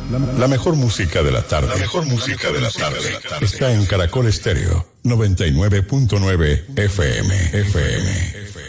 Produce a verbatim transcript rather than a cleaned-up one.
La mejor música de la tarde. La mejor música de la tarde. Está en Caracol Estéreo noventa y nueve punto nueve F M. F M.